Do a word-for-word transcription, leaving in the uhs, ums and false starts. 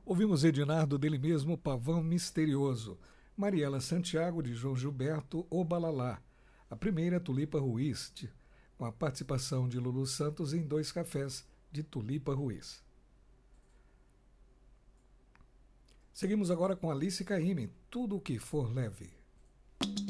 Ouvimos Edinardo dele mesmo, Pavão Misterioso. Mariela Santiago, de João Gilberto, O Balalá. A primeira, Tulipa Ruiz, de, com a participação de Lulu Santos em Dois Cafés, de Tulipa Ruiz. Seguimos agora com Alice Caymmi, Tudo o que for leve.